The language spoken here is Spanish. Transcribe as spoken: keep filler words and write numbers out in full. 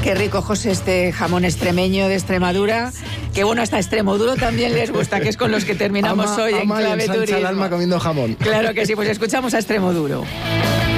Qué rico, José, este jamón extremeño de Extremadura. Que bueno, hasta Extremoduro también les gusta, que es con los que terminamos ama, hoy ama en Clave Turismo. Turismo. El alma comiendo jamón. Claro que sí, pues escuchamos a Extremoduro.